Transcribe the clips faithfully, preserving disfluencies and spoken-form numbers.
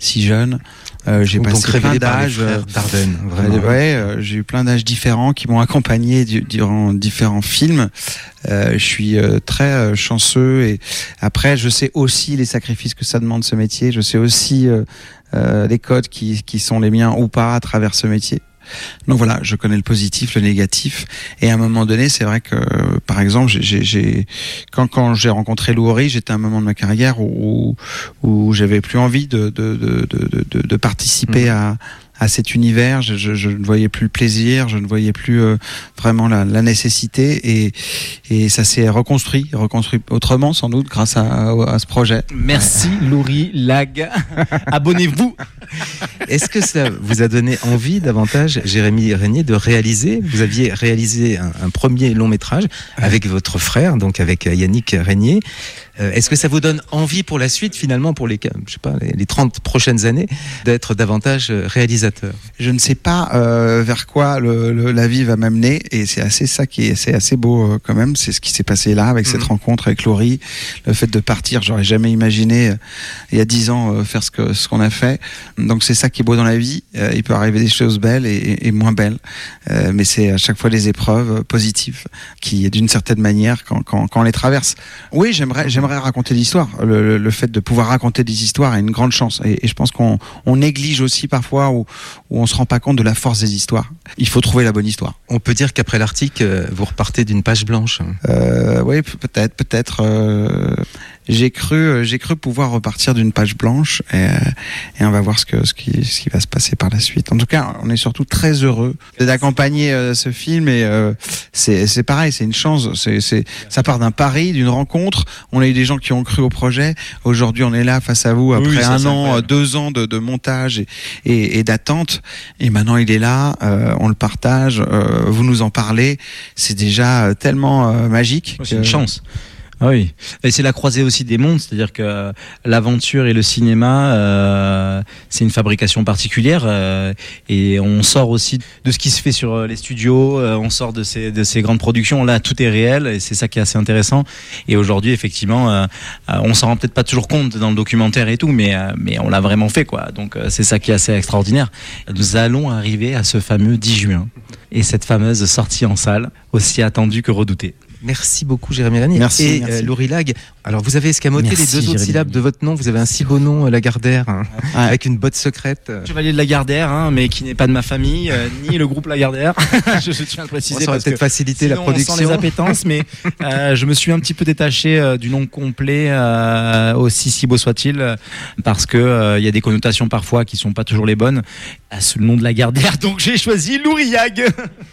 si jeune. Euh, j'ai donc passé plein d'âges. Dardenne, vraiment. Euh, ouais, euh, j'ai eu plein d'âges différents qui m'ont accompagné du, durant différents films. Euh, je suis euh, très euh, chanceux et après, je sais aussi les sacrifices que ça demande ce métier. Je sais aussi euh, euh, les codes qui, qui sont les miens ou pas à travers ce métier. Donc voilà, je connais le positif, le négatif, et à un moment donné, c'est vrai que, par exemple, j'ai, j'ai quand quand j'ai rencontré Lou Horry, j'étais à un moment de ma carrière où où j'avais plus envie de de de de de, de participer mmh. à à cet univers, je, je, je ne voyais plus le plaisir, je ne voyais plus euh, vraiment la, la nécessité, et, et ça s'est reconstruit, reconstruit autrement sans doute grâce à, à ce projet. Merci Laurie Lag, abonnez-vous. Est-ce que ça vous a donné envie davantage, Jérémy Régnier, de réaliser, vous aviez réalisé un, un premier long métrage avec votre frère, donc avec Yannick Régnier. Euh, est-ce que ça vous donne envie pour la suite, finalement, pour les, je sais pas, les, les trente prochaines années, d'être davantage réalisateur? Je ne sais pas euh, vers quoi le, le, la vie va m'amener, et c'est assez ça qui est, c'est assez beau euh, quand même. C'est ce qui s'est passé là avec mmh. cette rencontre avec Laurie, le fait de partir. J'aurais jamais imaginé euh, il y a dix ans euh, faire ce que ce qu'on a fait. Donc c'est ça qui est beau dans la vie. Euh, il peut arriver des choses belles et, et, et moins belles, euh, mais c'est à chaque fois des épreuves positives qui, d'une certaine manière, quand, quand, quand on les traverse. Oui, j'aimerais, j'aimerais raconter l'histoire. Le, le, le fait de pouvoir raconter des histoires est une grande chance, et, et je pense qu'on on néglige aussi parfois, où, où on se rend pas compte de la force des histoires. Il faut trouver la bonne histoire. On peut dire qu'après l'article, vous repartez d'une page blanche. Euh, oui, peut-être, peut-être. Euh... J'ai cru, j'ai cru pouvoir repartir d'une page blanche, et, et on va voir ce que ce qui, ce qui va se passer par la suite. En tout cas, on est surtout très heureux d'accompagner euh, ce film, et euh, c'est c'est pareil, c'est une chance. C'est c'est ça part d'un pari, d'une rencontre. On a eu des gens qui ont cru au projet. Aujourd'hui, on est là face à vous après oui, ça, un an, deux ans de, de montage et, et, et d'attente. Et maintenant, il est là. Euh, on le partage. Euh, vous nous en parlez. C'est déjà tellement euh, magique. C'est que... une chance. Ah oui, et c'est la croisée aussi des mondes, c'est-à-dire que l'aventure et le cinéma, euh, c'est une fabrication particulière, euh, et on sort aussi de ce qui se fait sur les studios, euh, on sort de ces, de ces grandes productions. Là, tout est réel, et c'est ça qui est assez intéressant. Et aujourd'hui, effectivement, euh, on s'en rend peut-être pas toujours compte dans le documentaire et tout, mais, euh, mais on l'a vraiment fait, quoi. Donc euh, c'est ça qui est assez extraordinaire. Nous allons arriver à ce fameux dix juin, et cette fameuse sortie en salle, aussi attendue que redoutée. Merci beaucoup, Jérémy Régnier. Merci. Et merci. Euh, Laurie Lag, alors vous avez escamoté merci, les deux autres Jérémy. syllabes de votre nom. Vous avez un si beau nom, Lagardère, hein, ouais. avec une botte secrète. Chevalier de Lagardère, hein, mais qui n'est pas de ma famille, euh, ni le groupe Lagardère. je, je tiens à le préciser. Bon, ça aurait peut-être facilité la production. On sent les appétences, mais euh, je me suis un petit peu détaché euh, du nom complet, euh, aussi si beau soit-il, euh, parce que il euh, y a des connotations parfois qui sont pas toujours les bonnes à ce nom de Lagardère. Donc j'ai choisi Louriag.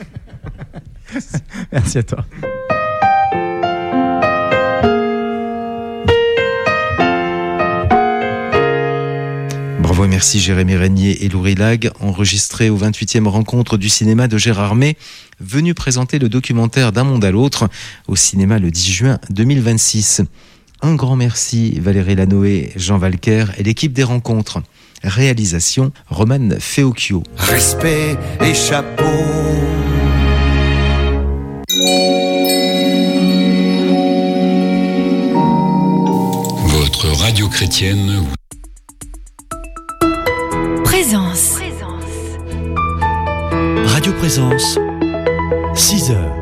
Merci à toi. Bravo et merci Jérémy Régnier et Laurie Lag, enregistré au vingt-huitième rencontre du cinéma de Gérard May, venu présenter le documentaire D'un monde à l'autre au cinéma le dix juin deux mille vingt-six. Un grand merci Valérie Lanoé, Jean Valquer et l'équipe des rencontres. Réalisation Roman Feocchio. Respect et chapeau. Votre radio chrétienne. Présence. Radio Présence, six heures.